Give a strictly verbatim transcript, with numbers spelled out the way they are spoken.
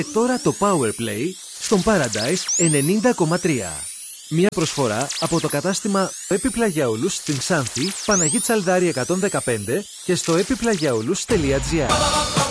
Και τώρα το Powerplay στον Paradise ενενήντα κόμμα τρία. Μια προσφορά από το κατάστημα Επιπλαγιαούλους στην Ξάνθη, Παναγή Τσαλδάρη εκατόν δεκαπέντε και στο επιπλαγιαούλους τελεία τζι άρ.